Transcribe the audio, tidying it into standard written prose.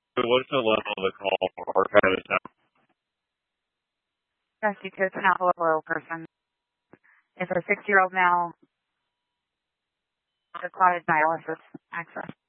What's the level of the call or kind of stuff? Rescue to an Apollo person. It's a 6-year-old male. Required dialysis access.